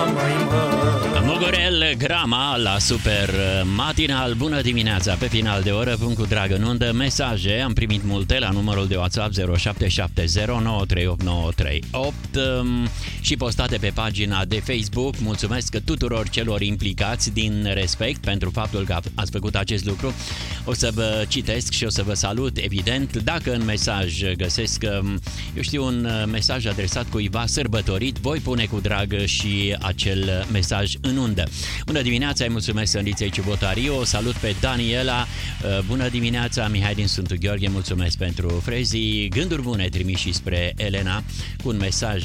Mugurel Grama la Super Matinal. Bună dimineața! Pe final de oră pun cu drag în undă mesaje. Am primit multe la numărul de WhatsApp 0770938938 și postate pe pagina de Facebook. Mulțumesc tuturor celor implicați din respect pentru faptul că ați făcut acest lucru. O să vă citesc și o să vă salut, evident. Dacă în mesaj găsesc, eu știu, un mesaj adresat cuiva sărbătorit, voi pune cu drag și acel mesaj în undă. Bună dimineața, îi mulțumesc Săndiței Ciubotariu, o salut pe Daniela. Bună dimineața, Mihai din Sfântul Gheorghe, mulțumesc pentru frezii. Gânduri bune trimiși spre Elena cu un mesaj.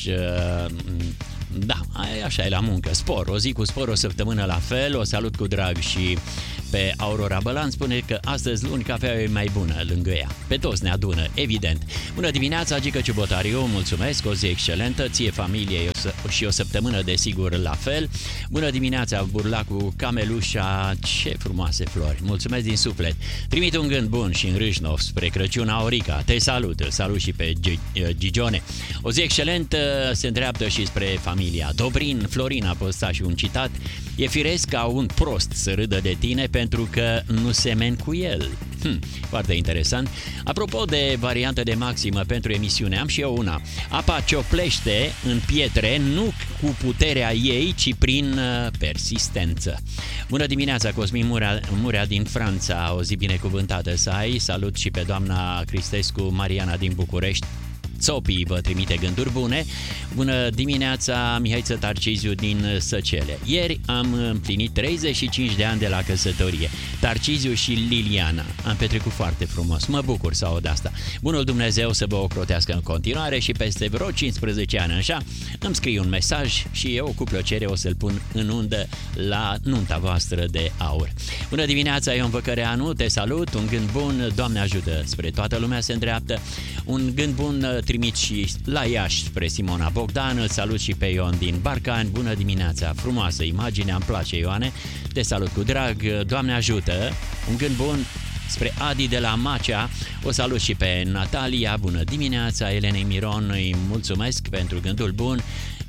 Da, așa e la muncă. Spor, o zi cu spor, o săptămână la fel. O salut cu drag și pe Aurora Bălan, spune că astăzi luni cafeaua e mai bună lângă ea. Pe toți ne adună, evident. Bună dimineața, Gică Ciubotariu, mulțumesc, o zi excelentă, ție familie și o săptămână desigur la fel. Bună dimineața, Burlacu Camelușa, ce frumoase flori, mulțumesc din suflet. Trimit un gând bun și în Râșnov spre Crăciun, Aurica, te salut, salut și pe Gigione. O zi excelentă se îndreaptă și spre familia Dobrin. Florin a postat și un citat: e firesc ca un prost să râdă de tine pentru că nu semeni cu el. Foarte interesant. Apropo de variante de maximă pentru emisiune, am și eu una. Apa cioplește în pietre nu cu puterea ei, ci prin persistență. Bună dimineața, Cosmin Murea din Franța, o zi binecuvântată să ai. Salut și pe doamna Cristescu Mariana din București. Țopii vă trimite gânduri bune. Bună dimineața, Mihaiță Tarciziu din Săcele. Ieri am împlinit 35 de ani de la căsătorie. Tarciziu și Liliana. Am petrecut foarte frumos. Mă bucur să aud asta. Bunul Dumnezeu să vă ocrotească în continuare și peste vreo 15 ani așa îmi scrii un mesaj și eu cu plăcere o să-l pun în undă la nunta voastră de aur. Bună dimineața, Ion Văcăreanu, te salut. Un gând bun, Doamne ajută, spre toată lumea se îndreaptă. Un gând bun trimit și la Iași spre Simona Bogdan. Îl salut și pe Ion din Barcani. Bună dimineața, frumoasă imagine, îmi place, Ioane. Te salut cu drag, Doamne ajută. Un gând bun spre Adi de la Macea. O salut și pe Natalia. Bună dimineața, Elenei Miron, îi mulțumesc pentru gândul bun.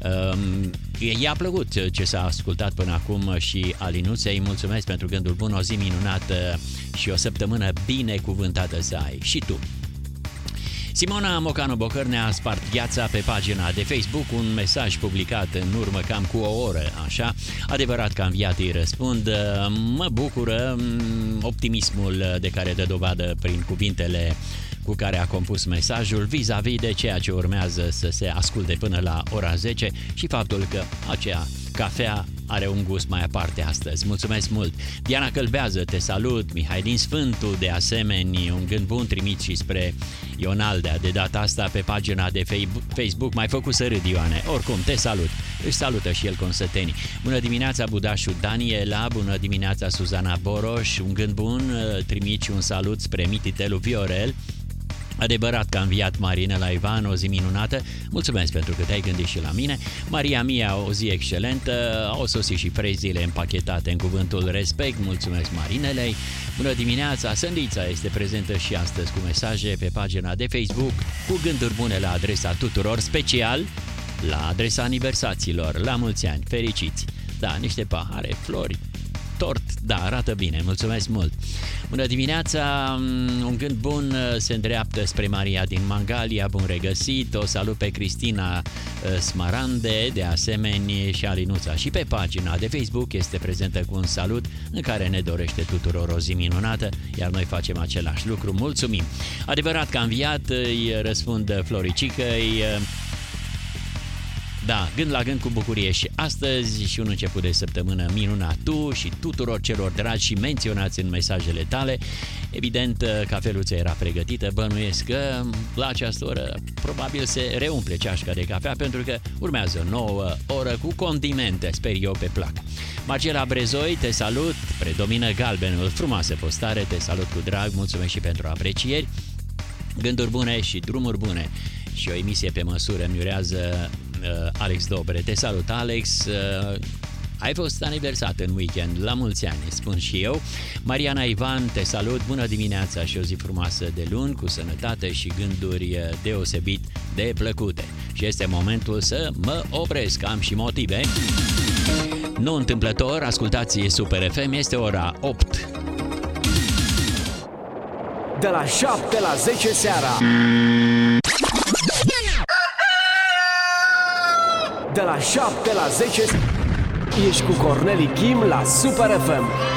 I-a plăcut ce s-a ascultat până acum și Alinuței, mulțumesc pentru gândul bun, o zi minunată și o săptămână binecuvântată să ai și tu. Simona Mocanu Bocăr ne-a spart gheața pe pagina de Facebook, un mesaj publicat în urmă cam cu o oră, așa. Adevărat că înviat îi răspund, mă bucură optimismul de care dă dovadă prin cuvintele cu care a compus mesajul vis-a-vis de ceea ce urmează să se asculte până la ora 10 și faptul că acea cafea are un gust mai aparte astăzi. Mulțumesc mult! Diana Călbează, te salut! Mihai din Sfântul, de asemenea, un gând bun trimit și spre Ionaldea, de data asta pe pagina de Facebook. M-ai făcut să râd, Ioane. Oricum, te salut! Își salută și el consătenii. Bună dimineața, Budașu Daniela, bună dimineața, Suzana Boroș, un gând bun, trimit și un salut spre mititelul Viorel. Adevărat că a înviat Marinela Ivan, o zi minunată. Mulțumesc pentru că te-ai gândit și la mine. Maria Mia, o zi excelentă. Au sosit și frezile împachetate în cuvântul respect. Mulțumesc Marinelei. Bună dimineața, Sândița este prezentă și astăzi cu mesaje pe pagina de Facebook cu gânduri bune la adresa tuturor, special la adresa aniversaților. La mulți ani, fericiți! Da, niște pahare, flori, tort, da, arată bine, mulțumesc mult. Bună dimineața, un gând bun se îndreaptă spre Maria din Mangalia, bun regăsit, o salut pe Cristina Smarande, de asemenea și Alinuța. Și pe pagina de Facebook este prezentă cu un salut în care ne dorește tuturor o zi minunată, iar noi facem același lucru, mulțumim. Adevărat că a înviat, îi răspund Floricicăi. Da, gând la gând cu bucurie și astăzi și un început de săptămână minunat tu și tuturor celor dragi și menționați în mesajele tale. Evident, cafeluța era pregătită, bănuiesc că la această oră probabil se reumple ceașca de cafea pentru că urmează o nouă oră cu condimente, sper eu, pe plac. Marcela Brezoi, te salut, predomină galbenul, frumoasă postare, te salut cu drag, mulțumesc și pentru aprecieri, gânduri bune și drumuri bune și o emisie pe măsură îmi urează Alex Dobre. Te salut, Alex, ai fost aniversat în weekend, la mulți ani, spun și eu. Mariana Ivan, te salut, bună dimineața și o zi frumoasă de luni, cu sănătate și gânduri deosebit de plăcute. Și este momentul să mă opresc, am și motive. Nu întâmplător, ascultați Super FM, este ora 8. De la 7 la 10 seara. De la 7 la 10 ești cu Corneli Kim la Super FM.